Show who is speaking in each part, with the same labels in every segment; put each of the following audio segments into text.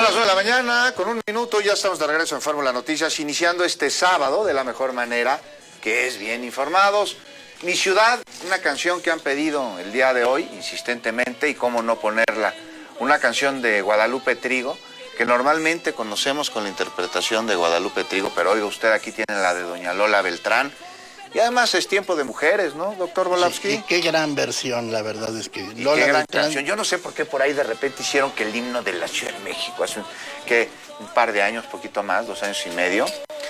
Speaker 1: las 9 de la mañana, con 1 minuto, ya estamos de regreso en Fórmula Noticias, iniciando este sábado de la mejor manera, que es bien informados. Mi ciudad, una canción que han pedido el día de hoy, insistentemente, y cómo no ponerla. Una canción de Guadalupe Trigo, que normalmente conocemos con la interpretación de Guadalupe Trigo, pero oiga usted, aquí tiene la de doña Lola Beltrán. Y además es tiempo de mujeres, ¿no, doctor Volavsky?
Speaker 2: Sí, y qué gran versión, la verdad es que
Speaker 1: Lola qué gran Beltrán... canción. Yo no sé por qué por ahí de repente hicieron que el himno de la Ciudad de México, hace un par de años, poquito más, 2 años y medio,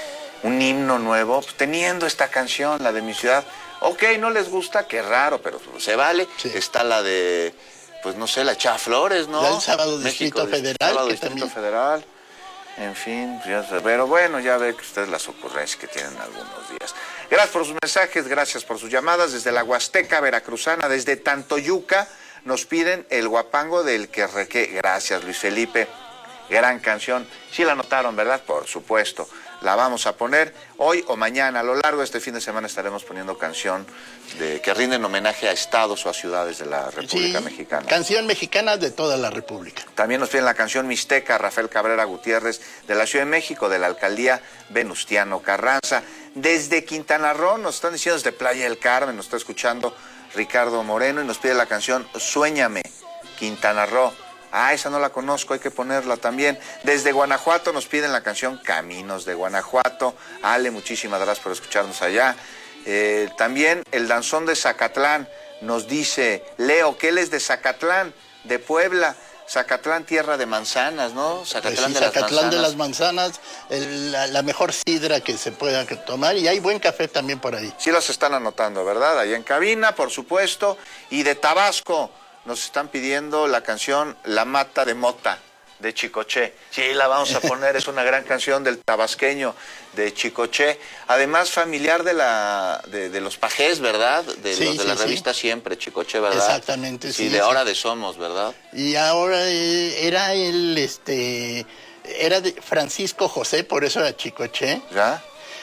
Speaker 1: un himno nuevo, pues, teniendo esta canción, la de mi ciudad. Ok, no les gusta, qué raro, pero se vale. Sí. Está la de, pues no sé, la Chava Flores, ¿no?
Speaker 2: Ya el sábado Distrito Federal.
Speaker 1: Sábado Distrito Federal. En fin, pero bueno, ya ve que ustedes las ocurrencias que tienen algunos días. Gracias por sus mensajes, gracias por sus llamadas. Desde la Huasteca Veracruzana, desde Tantoyuca, nos piden el guapango del Querrequé. Gracias, Luis Felipe. Gran canción. Sí la notaron, ¿verdad? Por supuesto. La vamos a poner hoy o mañana. A lo largo de este fin de semana estaremos poniendo canción que rinden homenaje a estados o a ciudades de la República Mexicana.
Speaker 2: Canción mexicana de toda la República.
Speaker 1: También nos piden la canción Mixteca, Rafael Cabrera Gutiérrez, de la Ciudad de México, de la alcaldía Venustiano Carranza. Desde Quintana Roo, nos están diciendo desde Playa del Carmen, nos está escuchando Ricardo Moreno y nos pide la canción Suéñame, Quintana Roo. Ah, esa no la conozco, hay que ponerla también. Desde Guanajuato nos piden la canción Caminos de Guanajuato. Ale, muchísimas gracias por escucharnos allá. También el danzón de Zacatlán nos dice Leo, que él es de Zacatlán, de Puebla. Zacatlán, tierra de manzanas, ¿no?
Speaker 2: Zacatlán, sí, Zacatlán de las manzanas, la mejor sidra que se pueda tomar, y hay buen café también por ahí.
Speaker 1: Sí los están anotando, ¿verdad? Ahí en cabina, por supuesto. Y de Tabasco nos están pidiendo la canción La Mata de Mota, de Chicoché. Sí, la vamos a poner, es una gran canción del tabasqueño de Chicoché. Además, familiar de los Pajés, ¿verdad? De la revista Siempre, Chicoché, ¿verdad?
Speaker 2: Exactamente,
Speaker 1: sí. Sí, de Hora de Somos, ¿verdad?
Speaker 2: Y ahora era era de Francisco José, por eso era Chicoché.
Speaker 1: ¿Ya?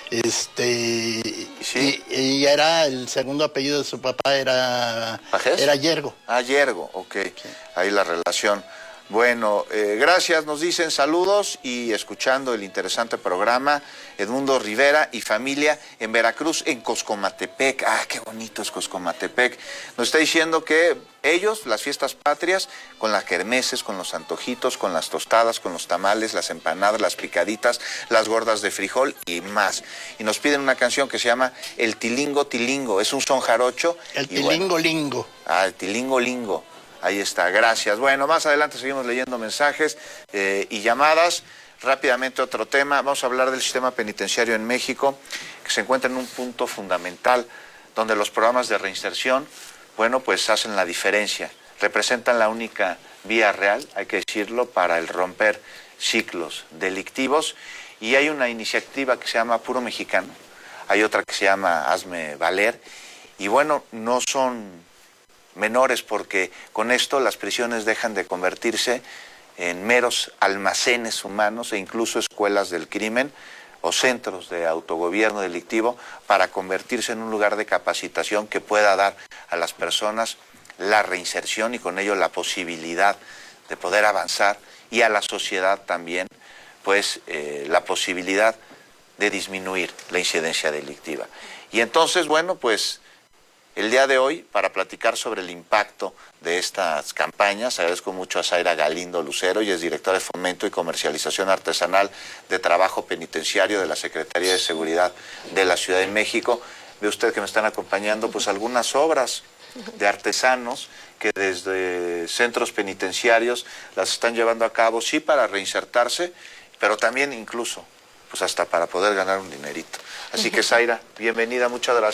Speaker 2: ¿Sí? y era el segundo apellido de su papá, era
Speaker 1: ¿Pajés?
Speaker 2: Era Yergo.
Speaker 1: Ah, Yergo, ok. Sí. Ahí la relación. Bueno, gracias, nos dicen saludos y escuchando el interesante programa, Edmundo Rivera y familia en Veracruz, en Coscomatepec. Ah, qué bonito es Coscomatepec. Nos está diciendo que ellos, las fiestas patrias, con las kermeses, con los antojitos, con las tostadas, con los tamales, las empanadas, las picaditas, las gordas de frijol y más. Y nos piden una canción que se llama El Tilingo Tilingo, es un son jarocho.
Speaker 2: El Tilingo Lingo.
Speaker 1: Ah, el Tilingo Lingo. Ahí está, gracias. Bueno, más adelante seguimos leyendo mensajes y llamadas. Rápidamente otro tema, vamos a hablar del sistema penitenciario en México, que se encuentra en un punto fundamental, donde los programas de reinserción, bueno, pues hacen la diferencia, representan la única vía real, hay que decirlo, para el romper ciclos delictivos. Y hay una iniciativa que se llama Puro Mexicano, hay otra que se llama Hazme Valer, y bueno, no son menores, porque con esto las prisiones dejan de convertirse en meros almacenes humanos e incluso escuelas del crimen o centros de autogobierno delictivo, para convertirse en un lugar de capacitación que pueda dar a las personas la reinserción y con ello la posibilidad de poder avanzar, y a la sociedad también pues la posibilidad de disminuir la incidencia delictiva. Y entonces, bueno, pues el día de hoy, para platicar sobre el impacto de estas campañas, agradezco mucho a Zaira Galindo Lucero, ella es directora de Fomento y Comercialización Artesanal de Trabajo Penitenciario de la Secretaría de Seguridad de la Ciudad de México. Ve usted que me están acompañando pues algunas obras de artesanos que desde centros penitenciarios las están llevando a cabo, sí, para reinsertarse, pero también incluso pues hasta para poder ganar un dinerito. Así que Zaira, bienvenida, muchas gracias.